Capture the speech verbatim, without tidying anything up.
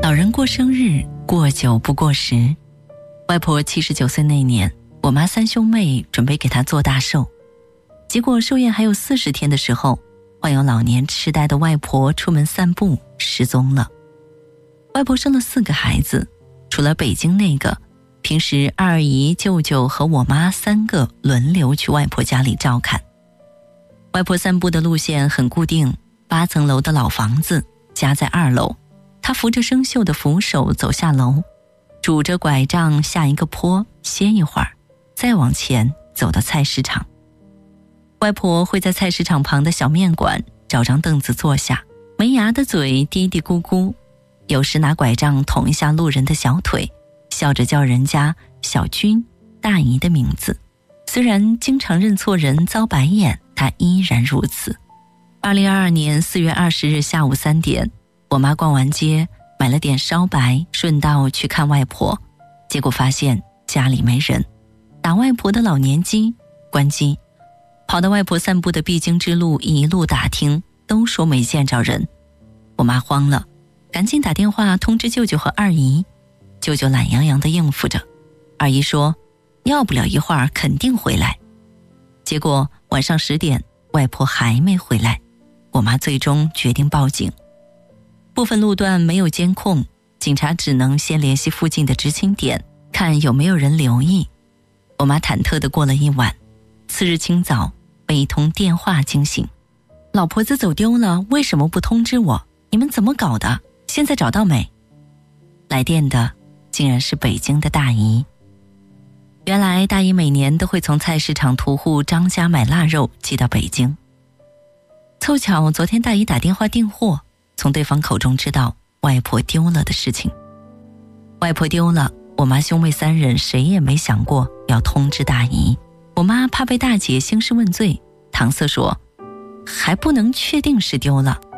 老人过生日，过久不过时。外婆七十九岁那年，我妈三兄妹准备给她做大寿，结果寿宴还有四十天的时候，患有老年痴呆的外婆出门散步失踪了。外婆生了四个孩子，除了北京那个，平时二姨、舅舅和我妈三个轮流去外婆家里照看。外婆散步的路线很固定，八层楼的老房子，家在二楼。她扶着生锈的扶手走下楼，拄着拐杖下一个坡，歇一会儿，再往前走到菜市场。外婆会在菜市场旁的小面馆找张凳子坐下，没牙的嘴嘀嘀咕咕，有时拿拐杖捅一下路人的小腿，笑着叫人家小军、大姨的名字。虽然经常认错人遭白眼，她依然如此。二零二二年四月二十日下午三点，我妈逛完街，买了点烧白，顺道去看外婆，结果发现家里没人。打外婆的老年机关机，跑到外婆散步的必经之路，一路打听，都说没见着人。我妈慌了，赶紧打电话通知舅舅和二姨。舅舅懒洋洋地应付着，二姨说要不了一会儿肯定回来。结果晚上十点，外婆还没回来，我妈最终决定报警。部分路段没有监控，警察只能先联系附近的知青点，看有没有人留意。我妈忐忑地过了一晚，次日清早被一通电话惊醒：老婆子走丢了，为什么不通知我？你们怎么搞的？现在找到没？来电的竟然是北京的大姨。原来大姨每年都会从菜市场屠户张家买腊肉寄到北京。凑巧昨天大姨打电话订货，从对方口中知道外婆丢了的事情。外婆丢了，我妈兄妹三人谁也没想过要通知大姨。我妈怕被大姐兴师问罪，搪塞说还不能确定是丢了，